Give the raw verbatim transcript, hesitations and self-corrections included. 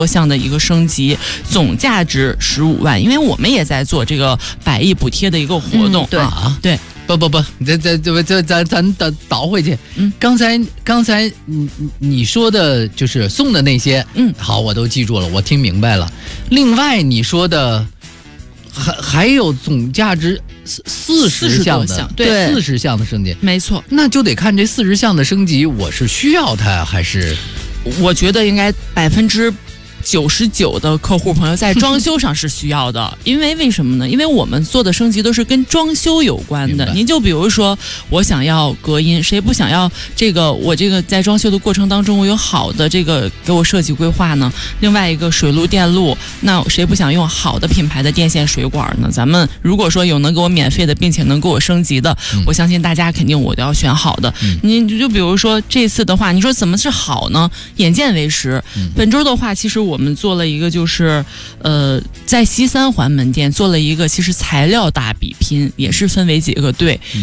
多项的一个升级，总价值十五万。因为我们也在做这个百亿补贴的一个活动、 嗯、对啊，对。 不不不，这这这这咱咱倒倒回去。 嗯， 刚才刚才你你说的就是送的那些， 嗯， 好，我都记住了，我听明白了。另外你说的还还有总价值四四十项的， 对， 四十项的升级， 没错， 那就得看这四十项的升级，我是需要它还是？ 我觉得应该百分之。九十九的客户朋友在装修上是需要的，因为为什么呢？因为我们做的升级都是跟装修有关的。您就比如说，我想要隔音，谁不想要这个？我这个在装修的过程当中，我有好的这个给我设计规划呢。另外一个水路电路，那谁不想用好的品牌的电线水管呢？咱们如果说有能给我免费的，并且能给我升级的，嗯、我相信大家肯定我都要选好的。嗯、你就比如说这次的话，你说怎么是好呢？眼见为实。嗯、本周的话，其实我。我们做了一个，就是呃，在西三环门店做了一个，其实材料大比拼，也是分为几个队。